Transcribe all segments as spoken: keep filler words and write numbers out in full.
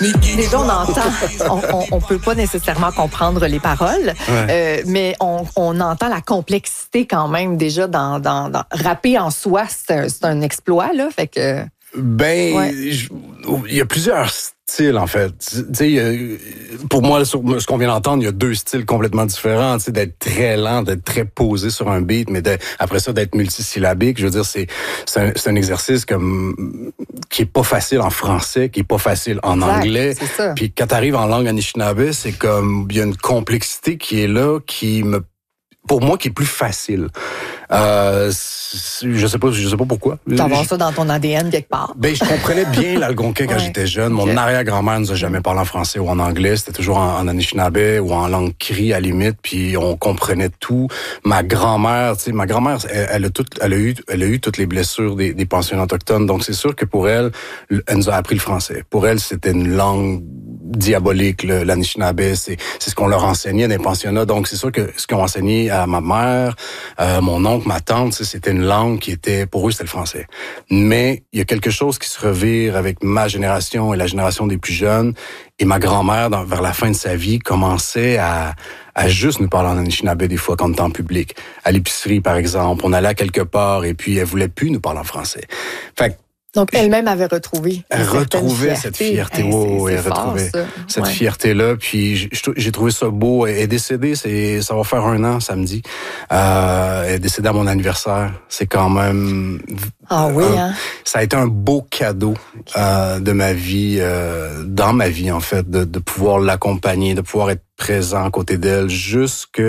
Déjà, on entend, on, on, on peut pas nécessairement comprendre les paroles, ouais. euh, mais on, on entend la complexité quand même déjà dans, dans, dans rapper en soi, c'est un, c'est un exploit là, fait que. Ben, ouais. il y a plusieurs styles en fait. Tu sais, pour moi, sur ce qu'on vient d'entendre, il y a deux styles complètement différents. Tu sais, d'être très lent, d'être très posé sur un beat, mais de, après ça, d'être multisyllabique. Je veux dire, c'est c'est un, c'est un exercice comme qui est pas facile en français, qui est pas facile en exact, anglais. Puis quand t'arrives en langue anishinaabe, c'est comme il y a une complexité qui est là, qui me pour moi, qui est plus facile. Euh, je sais pas, je sais pas pourquoi. D'avoir ça dans ton A D N quelque part. Ben, je comprenais bien l'algonquin quand ouais. j'étais jeune. Mon okay. arrière-grand-mère nous a jamais parlé en français ou en anglais. C'était toujours en, en anishinaabe ou en langue cri à la limite. Puis on comprenait tout. Ma grand-mère, tu sais, ma grand-mère, elle, elle a tout, elle a eu, elle a eu toutes les blessures des, des pensionnats autochtones. Donc c'est sûr que pour elle, elle nous a appris le français. Pour elle, c'était une langue diabolique, le, l'anishinaabe. C'est, c'est ce qu'on leur enseignait dans les pensionnats. Donc c'est sûr que ce qu'on enseignait à ma mère, euh, mon oncle, ma tante, c'était une langue qui était, pour eux, c'était le français. Mais il y a quelque chose qui se revire avec ma génération et la génération des plus jeunes. Et ma grand-mère, dans, vers la fin de sa vie, commençait à, à juste nous parler en anishinaabe des fois quand on était en public. À l'épicerie, par exemple, on allait à quelque part et puis elle voulait plus nous parler en français. Fait que donc, elle-même avait retrouvé Elle retrouvait cette fierté. Hey, oh, c'est, c'est elle fort, retrouvait ça. cette ouais. fierté-là. Puis, j'ai, j'ai trouvé ça beau. Elle est décédée, c'est, ça va faire un an samedi. Euh, elle est décédée à mon anniversaire. C'est quand même... Ah oui, un, hein? Ça a été un beau cadeau okay. euh, de ma vie, euh, dans ma vie, en fait, de, de pouvoir l'accompagner, de pouvoir être présent à côté d'elle jusque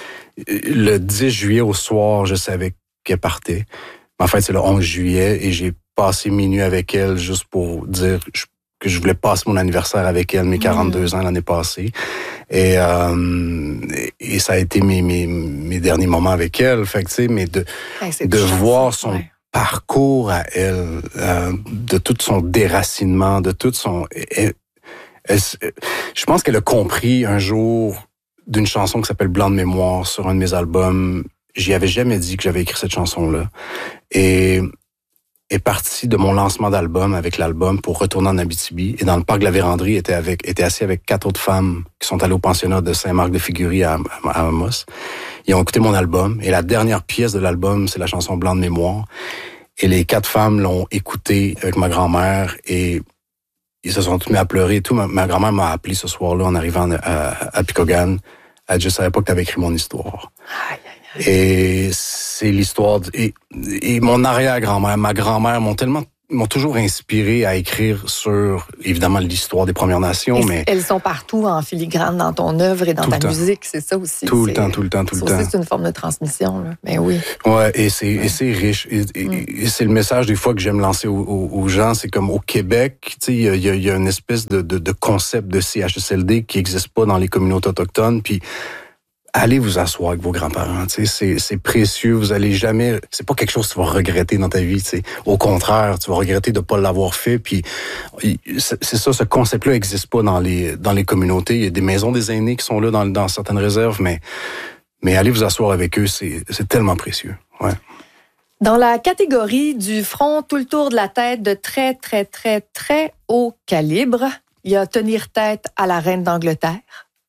le dix juillet au soir, je savais qu'elle partait. En fait, c'est le onze juillet et j'ai passé minuit avec elle juste pour dire que je voulais passer mon anniversaire avec elle, mes quarante-deux mmh. ans l'année passée. Et, euh, et ça a été mes, mes, mes derniers moments avec elle. Fait que, tu sais, mais de, hey, de voir son ouais. parcours à elle, euh, de tout son déracinement, de tout son... Elle, elle, je pense qu'elle a compris un jour d'une chanson qui s'appelle Blanc de mémoire sur un de mes albums. J'y avais jamais dit que j'avais écrit cette chanson-là. Et... est parti de mon lancement d'album avec l'album pour retourner en Abitibi. Et dans le parc de la Vérandrie, était avec, était assis avec quatre autres femmes qui sont allées au pensionnat de Saint-Marc-de-Figuerie à, à, à Amos. Ils ont écouté mon album. Et la dernière pièce de l'album, c'est la chanson Blanc de mémoire. Et les quatre femmes l'ont écouté avec ma grand-mère et ils se sont tous mis à pleurer et tout. Ma, ma grand-mère m'a appelé ce soir-là en arrivant à, à Picogan. Elle dit, je savais pas que t'avais écrit mon histoire. Aïe, aïe. Et c'est l'histoire... De, et, et mon arrière-grand-mère, ma grand-mère m'ont tellement m'ont toujours inspiré à écrire sur, évidemment, l'histoire des Premières Nations, et mais... Elles sont partout en filigrane dans ton œuvre et dans ta musique, c'est ça aussi. Tout le temps, tout le temps, tout le temps. Ça aussi, c'est une forme de transmission, là. Mais oui. Ouais, et c'est, ouais. et c'est riche. Et, et, mm. et c'est le message, des fois, que j'aime lancer aux, aux, aux gens. C'est comme au Québec, tu sais, il y a, y, a, y a une espèce de, de, de concept de C H S L D qui n'existe pas dans les communautés autochtones, puis allez vous asseoir avec vos grands-parents, tu sais, c'est, c'est précieux, vous allez jamais, c'est pas quelque chose que tu vas regretter dans ta vie, tu sais. Au contraire, tu vas regretter de pas l'avoir fait, puis c'est, c'est ça, ce concept-là existe pas dans les, dans les communautés. Il y a des maisons des aînés qui sont là dans, dans certaines réserves, mais, mais allez vous asseoir avec eux, c'est, c'est tellement précieux, ouais. Dans la catégorie du front tout le tour de la tête de très, très, très, très haut calibre, il y a tenir tête à la reine d'Angleterre.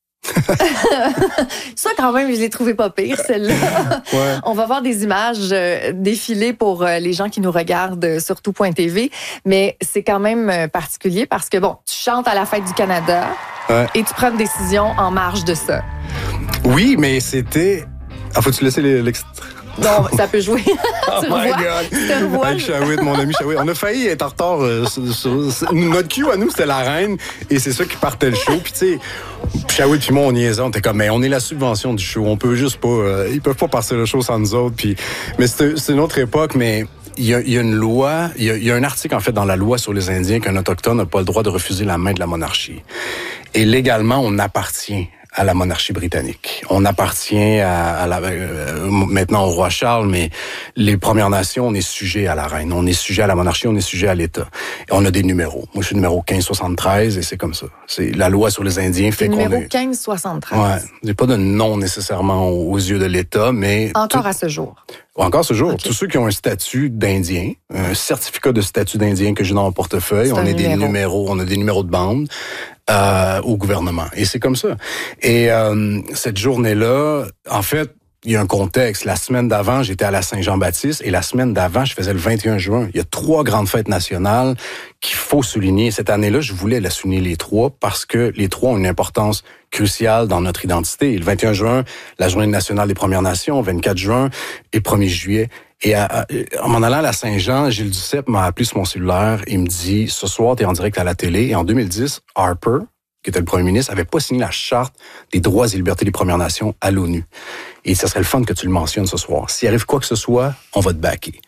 Ça, quand même, je l'ai trouvé pas pire, celle-là. Ouais. On va voir des images euh, défiler pour euh, les gens qui nous regardent euh, sur tout point t v, mais c'est quand même euh, particulier parce que, bon, tu chantes à la fête du Canada ouais. et tu prends une décision en marge de ça. Oui, mais c'était... Ah, faut-tu laisser l'extrait? Non, ça peut jouer. Oh my God! Avec Shawit, mon ami Shawit. On a failli être en retard. Euh, sur, sur, notre cue à nous, c'était la reine. Et c'est ça qui partait le show. Puis tu sais, Shawit puis moi, on niaisait. On était comme, mais on est la subvention du show. On peut juste pas... Euh, ils peuvent pas passer le show sans nous autres. Puis, mais c'est, c'est une autre époque, mais... Il y, a, il y a une loi, il y a, il y a un article en fait dans la loi sur les Indiens qu'un autochtone n'a pas le droit de refuser la main de la monarchie. Et légalement, on appartient à la monarchie britannique. On appartient à, à la, euh, maintenant au roi Charles, mais les Premières Nations, on est sujet à la reine. On est sujet à la monarchie, on est sujet à l'État. Et on a des numéros. Moi, je suis numéro quinze soixante-treize et c'est comme ça. C'est la loi sur les Indiens fait qu'on est... Numéro quinze soixante-treize. Ouais. J'ai pas de nom nécessairement aux yeux de l'État, mais... Encore tout... à ce jour. Encore ce jour. Okay. Tous ceux qui ont un statut d'Indien, un certificat de statut d'Indien que j'ai dans mon portefeuille, c'est on a numéro. des numéros, on a des numéros de bande euh, au gouvernement. Et c'est comme ça. Et euh, cette journée-là, en fait, il y a un contexte. La semaine d'avant, j'étais à la Saint-Jean-Baptiste et la semaine d'avant, je faisais le vingt et un juin. Il y a trois grandes fêtes nationales qu'il faut souligner. Cette année-là, je voulais la souligner les trois parce que les trois ont une importance cruciale dans notre identité. Le vingt et un juin, la Journée nationale des Premières Nations, vingt-quatre juin et premier juillet. Et à, à, en m'en allant à la Saint-Jean, Gilles Duceppe m'a appelé sur mon cellulaire. Il me dit, ce soir, tu es en direct à la télé. Et en deux mille dix, Harper, qui était le premier ministre, avait pas signé la charte des droits et libertés des Premières Nations à l'ONU. Et ça serait le fun que tu le mentionnes ce soir. S'il arrive quoi que ce soit, on va te backer.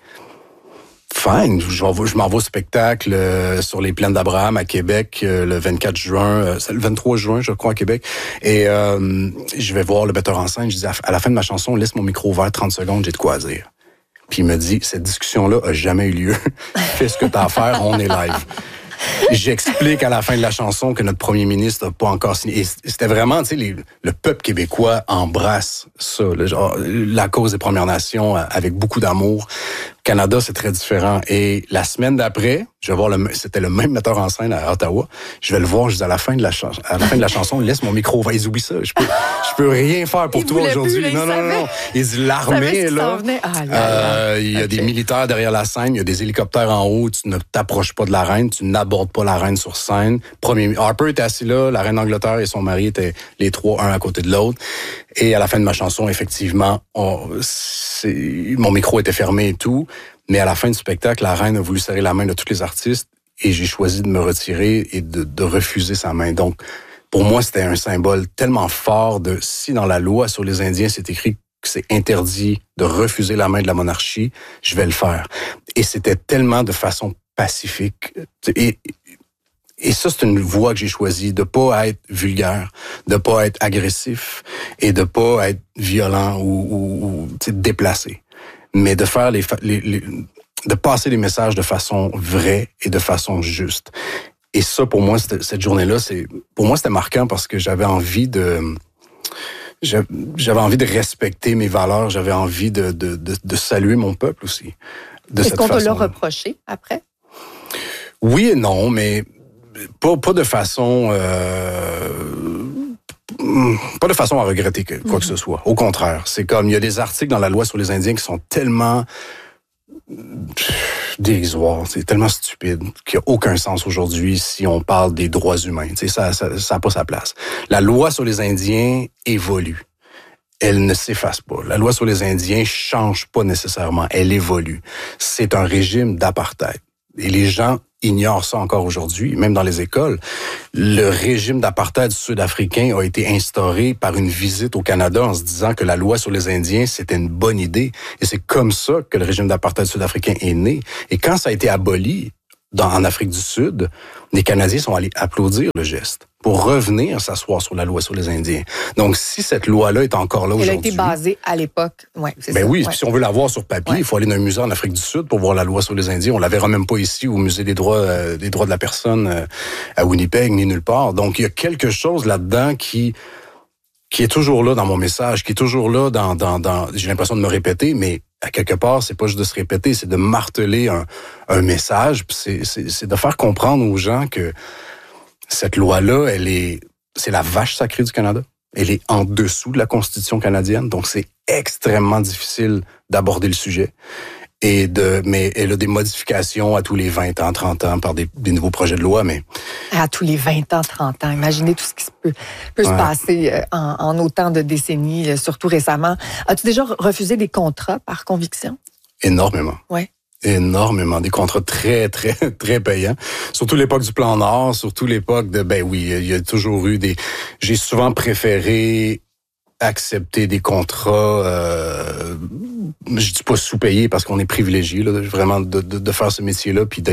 Fine, je, je m'en vais au spectacle euh, sur les plaines d'Abraham à Québec euh, le vingt-quatre juin, euh, c'est le vingt-trois juin, je crois, à Québec. Et euh, je vais voir le metteur en scène. Je dis à la fin de ma chanson, laisse mon micro ouvert trente secondes, j'ai de quoi dire. Puis il me dit, cette discussion-là a jamais eu lieu. Fais ce que t'as à faire, on est live. J'explique à la fin de la chanson que notre premier ministre n'a pas encore signé. Et c'était vraiment, tu sais, les, le peuple québécois embrasse ça, le, genre, la cause des Premières Nations avec beaucoup d'amour. Canada, c'est très différent. Et la semaine d'après, je vais voir le, c'était le même metteur en scène à Ottawa. Je vais le voir, je dis à la fin de la chanson, à la fin de la chanson, laisse mon micro ouvert. Ils oublient ça. Je peux, je peux rien faire pour il toi aujourd'hui. Plus, là, non, non, non, non. Il dit l'armée, là. Ah, là, là. Euh, il y a okay. des militaires derrière la scène, il y a des hélicoptères en haut. Tu ne t'approches pas de la reine, tu n'abordes pas la reine sur scène. Premier, Harper était assis là, la reine d'Angleterre et son mari étaient les trois, un à côté de l'autre. Et à la fin de ma chanson, effectivement, on, c'est, mon micro était fermé et tout. Mais à la fin du spectacle, la reine a voulu serrer la main de tous les artistes et j'ai choisi de me retirer et de, de refuser sa main. Donc, pour moi, c'était un symbole tellement fort de si dans la loi sur les Indiens, c'est écrit que c'est interdit de refuser la main de la monarchie, je vais le faire. Et c'était tellement de façon pacifique. Et, et ça, c'est une voie que j'ai choisie, de pas être vulgaire, de pas être agressif et de pas être violent ou, ou, ou déplacé. Mais de faire les, les, les, de passer les messages de façon vraie et de façon juste. Et ça, pour moi, cette journée-là, c'est, pour moi, c'était marquant parce que j'avais envie de, j'avais envie de respecter mes valeurs, j'avais envie de, de, de, de saluer mon peuple aussi. De Est-ce cette qu'on te l'a façon-là. reproché après? Oui et non, mais pas, pas de façon, euh, pas de façon à regretter que, quoi mm-hmm. que ce soit. Au contraire, c'est comme, il y a des articles dans la loi sur les Indiens qui sont tellement dérisoires, c'est tellement stupide qu'il n'y a aucun sens aujourd'hui si on parle des droits humains. Tu sais, ça, ça, ça n'a pas sa place. La loi sur les Indiens évolue. Elle ne s'efface pas. La loi sur les Indiens change pas nécessairement. Elle évolue. C'est un régime d'apartheid. Et les gens ignorent ça encore aujourd'hui, même dans les écoles. Le régime d'apartheid sud-africain a été instauré par une visite au Canada en se disant que la loi sur les Indiens, c'était une bonne idée. Et c'est comme ça que le régime d'apartheid sud-africain est né. Et quand ça a été aboli dans, en Afrique du Sud, les Canadiens sont allés applaudir le geste pour revenir s'asseoir sur la loi sur les Indiens. Donc, si cette loi-là est encore là aujourd'hui... Elle a été basée à l'époque, ouais, c'est ben ça. oui, ouais. si on veut la voir sur papier, ouais. il faut aller dans un musée en Afrique du Sud pour voir la loi sur les Indiens. On la verra même pas ici au musée des droits, euh, des droits de la personne euh, à Winnipeg, ni nulle part. Donc, il y a quelque chose là-dedans qui qui est toujours là dans mon message, qui est toujours là dans... dans, dans j'ai l'impression de me répéter, mais à quelque part, c'est pas juste de se répéter, c'est de marteler un, un message, puis c'est, c'est, c'est de faire comprendre aux gens que cette loi-là, elle est, c'est la vache sacrée du Canada. Elle est en dessous de la Constitution canadienne, donc c'est extrêmement difficile d'aborder le sujet. Et de, mais elle a des modifications à tous les vingt ans, trente ans par des, des nouveaux projets de loi, mais... À tous les vingt ans, trente ans. Imaginez tout ce qui peut, peut ouais. se passer en, en autant de décennies, surtout récemment. As-tu déjà refusé des contrats par conviction? Énormément. Oui. Énormément. Des contrats très, très, très payants. Surtout l'époque du Plan Nord, surtout l'époque de, ben oui, il y a toujours eu des... J'ai souvent préféré accepter des contrats, euh, je dis pas sous-payés parce qu'on est privilégié, là, vraiment de, de, de faire ce métier-là puis d'être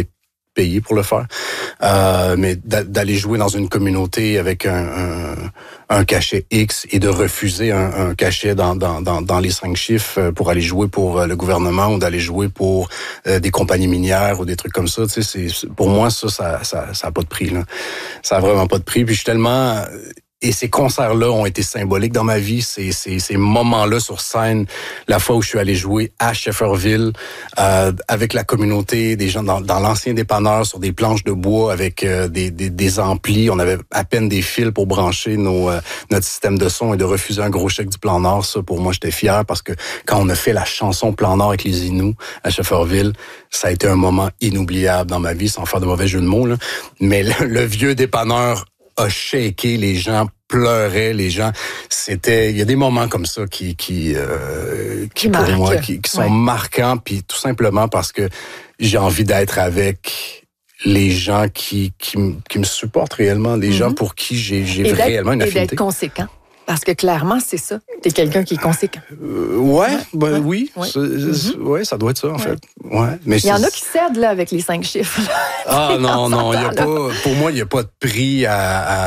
payé pour le faire. Euh, mais d'aller jouer dans une communauté avec un, un, un cachet X et de refuser un, un cachet dans, dans, dans, dans les cinq chiffres pour aller jouer pour le gouvernement ou d'aller jouer pour euh, des compagnies minières ou des trucs comme ça, tu sais, c'est, pour moi, ça, ça, ça, ça a pas de prix, là. Ça a vraiment pas de prix. Puis je suis tellement... Et ces concerts-là ont été symboliques dans ma vie. Ces, ces, ces moments-là sur scène, la fois où je suis allé jouer à Shefferville, euh, avec la communauté, des gens dans, dans l'ancien dépanneur, sur des planches de bois, avec euh, des, des, des amplis. On avait à peine des fils pour brancher nos, euh, notre système de son et de refuser un gros chèque du Plan Nord. Ça, pour moi, j'étais fier parce que quand on a fait la chanson Plan Nord avec les Inuits à Shefferville, ça a été un moment inoubliable dans ma vie, sans faire de mauvais jeu de mots, là. Mais le, le vieux dépanneur a shaké, les gens pleuraient, les gens, c'était, il y a des moments comme ça qui, qui, euh, qui pour moi, qui, qui sont ouais. marquants, puis tout simplement parce que j'ai envie d'être avec les gens qui, qui, qui me supportent réellement, les mm-hmm. gens pour qui j'ai, j'ai réellement une affinité. Et d'être conséquent. Parce que clairement, c'est ça. T'es quelqu'un qui est conséquent. Euh, ouais, ouais, ben, ouais, oui. Ouais. Ça, mm-hmm. ouais, ça doit être ça, en ouais. fait. Ouais. Mais il y en a qui cèdent, là, avec les cinq chiffres. Ah, non, non, il y a pas, pour moi, il n'y a pas de prix à,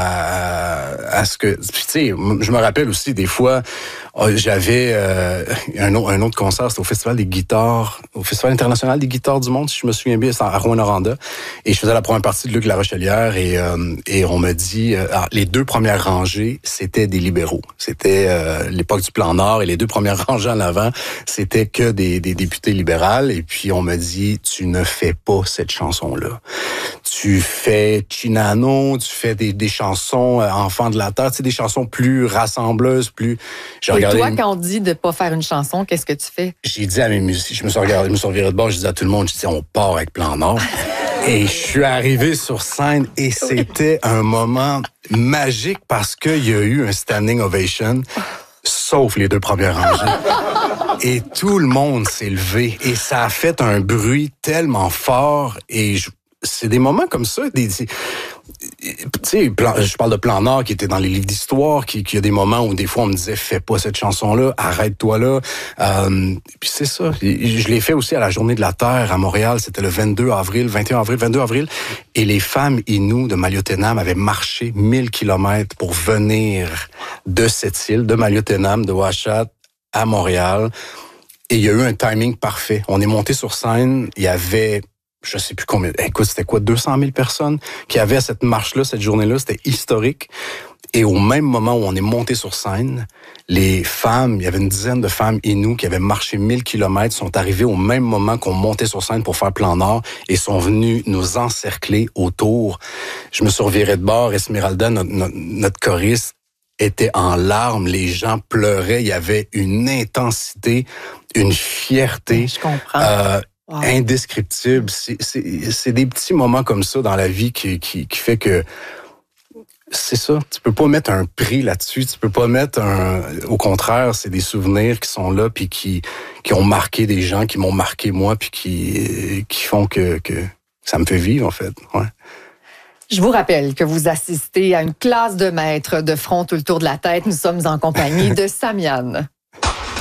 à, à ce que, tu sais, je me rappelle aussi, des fois, j'avais euh, un, autre, un autre concert, c'était au Festival des guitares, au Festival international des guitares du monde, si je me souviens bien, c'était à Rouyn-Noranda. Et je faisais la première partie de Luc Larochelière et, euh, et on me dit, euh, alors, les deux premières rangées, c'était des libéraux. C'était euh, l'époque du Plan Nord et les deux premières rangées en avant, c'était que des, des députés libérales. Et puis on me dit, tu ne fais pas cette chanson-là. Tu fais Chinano, tu fais des, des chansons euh, Enfants de la Terre, tu sais, des chansons plus rassembleuses, plus... J'ai et toi, quand on dit de pas faire une chanson, qu'est-ce que tu fais? J'ai dit à mes musiciens, je me suis regardé, je me suis reviré de bord, je disais à tout le monde, je disais, on part avec Plan Nord. Et je suis arrivé sur scène et c'était un moment magique parce qu'il y a eu un standing ovation, sauf les deux premières rangées. Et tout le monde s'est levé et ça a fait un bruit tellement fort et je, c'est des moments comme ça, des... des tu sais, je parle de Plan Nord qui était dans les livres d'histoire, qui, qui a des moments où des fois on me disait fais pas cette chanson-là, arrête-toi là. Euh, puis c'est ça. Je l'ai fait aussi à la Journée de la Terre à Montréal. C'était le vingt-deux avril, vingt et un avril, vingt-deux avril, et les femmes Inuits de Maliotenam avaient marché mille kilomètres pour venir de cette île, de Maliotenam, de Ouachat à Montréal. Et il y a eu un timing parfait. On est monté sur scène. Il y avait je sais plus combien, écoute, c'était quoi, deux cent mille personnes qui avaient cette marche-là, cette journée-là, c'était historique. Et au même moment où on est monté sur scène, les femmes, il y avait une dizaine de femmes Inuits qui avaient marché mille kilomètres, sont arrivées au même moment qu'on montait sur scène pour faire Plan Nord et sont venues nous encercler autour. Je me suis reviré de bord, Esmeralda, notre, notre, notre choriste, était en larmes, les gens pleuraient, il y avait une intensité, une fierté. Je comprends. Euh, Wow. Indescriptible. C'est, c'est, c'est des petits moments comme ça dans la vie qui, qui, qui fait que c'est ça. Tu peux pas mettre un prix là-dessus. Tu peux pas mettre un. Au contraire, c'est des souvenirs qui sont là puis qui qui ont marqué des gens, qui m'ont marqué moi puis qui qui font que que ça me fait vivre en fait. Ouais. Je vous rappelle que vous assistez à une classe de maîtres de front tout le tour de la tête. Nous sommes en compagnie de Samian.